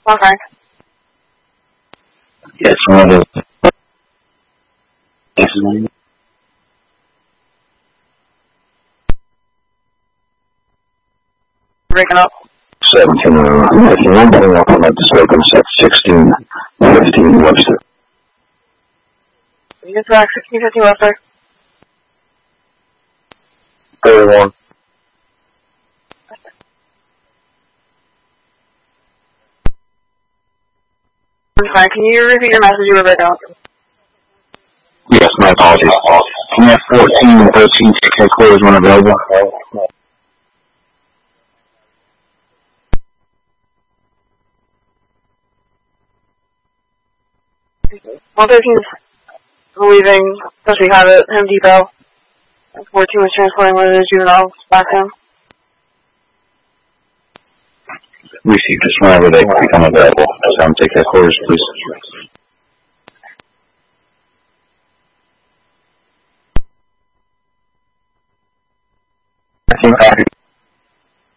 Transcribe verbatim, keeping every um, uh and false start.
One Frank. Yes, one of the... Breaking up. seventeen, fifty-one, putting up on this open set, sixteen, fifteen, Webster. Units back, sixteen fifty Webster. thirty-one. Fine. Can you repeat your message? You were breaking up. Yes, my apologies. Can you have fourteen and thirteen take headquarters when available? one thirteen's leaving, especially have at Home Depot. fourteen was transporting one of the juveniles back home. Receive just whenever they become available. Have them take headquarters, please. I think